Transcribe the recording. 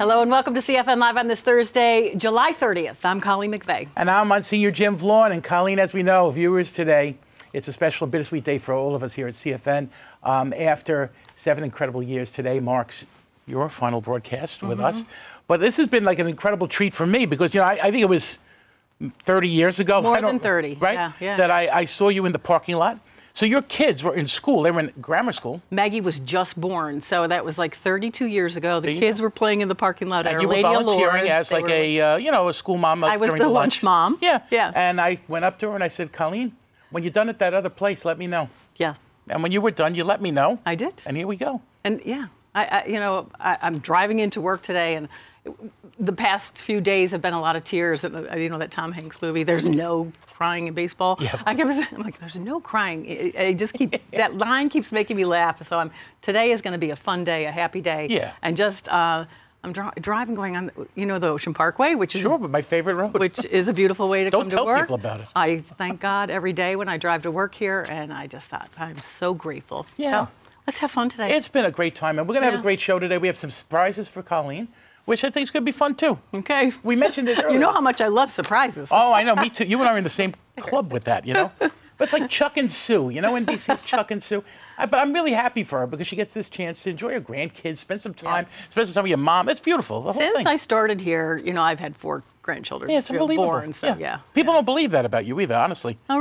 Hello and welcome to CFN Live on this Thursday, July 30th. I'm Colleen McVeigh. And I'm Monsignor Jim Vaughn. And Colleen, as we know, viewers today, it's a special and bittersweet day for all of us here at CFN. After 7 incredible years, today marks your final broadcast with us. But this has been like an incredible treat for me because, you know, I think it was 30 years ago. More than 30. Right? Yeah. That I saw you in the parking lot. So your kids were in school. They were in grammar school. Maggie was just born, so that was like 32 years ago. The kids were playing in the parking lot at Our Lady of Lourdes. And you were volunteering as like a school mom. I was the lunch mom. Yeah. Yeah. And I went up to her and I said, Colleen, when you're done at that other place, let me know. Yeah. And when you were done, you let me know. I did. And here we go. And yeah, I'm driving into work today, and the past few days have been a lot of tears. You know that Tom Hanks movie, There's No Crying in Baseball? Yeah. I'm like, there's no crying. I just keep, that line keeps making me laugh. So today is going to be a fun day, a happy day. Yeah. And just, I'm driving going on, the Ocean Parkway, which is... Sure, but my favorite road. Which is a beautiful way to come to work. Don't tell people about it. I thank God every day when I drive to work here, and I just thought, I'm so grateful. Yeah. So let's have fun today. It's been a great time, and we're going to have a great show today. We have some surprises for Colleen, which I think is going to be fun, too. Okay. We mentioned it earlier. You know how much I love surprises. Oh, I know. Me, too. You and I are in the same club with that, you know? But it's like Chuck and Sue. You know, NBC's Chuck and Sue. But I'm really happy for her because she gets this chance to enjoy her grandkids, spend some time, spend some time with your mom. It's beautiful. The whole Since thing. I started here, I've had 4 grandchildren Yeah, it's unbelievable. born. So, yeah. People don't believe that about you either, honestly. Oh,